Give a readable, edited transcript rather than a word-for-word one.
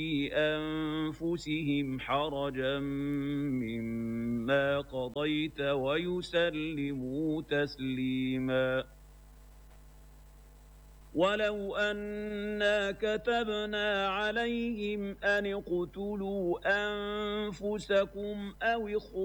أنفسهم حرجا مما قضيت ويسلموا تسليما ولو أنا كتبنا عليهم أن اقتلوا أنفسكم أو